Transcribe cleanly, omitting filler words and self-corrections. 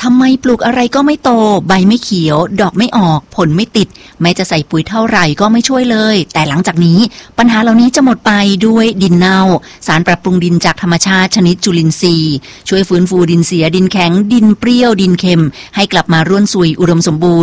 ทำไมปลูกอะไรก็ไม่โตใบไม่เขียวดอกไม่ออกผลไม่ติดแม้จะใส่ปุ๋ยเท่าไหร่ก็ไม่ช่วยเลยแต่หลังจากนี้ปัญหาเหล่านี้จะหมดไปด้วยดินเน่าสารปรับปรุงดินจากธรรมชาติชนิดจุลินทรีย์ช่วยฟื้นฟูดินเสียดินแข็งดินเปรี้ยวดินเค็มให้กลับมาร่วนซุยอุดมสมบูรณ์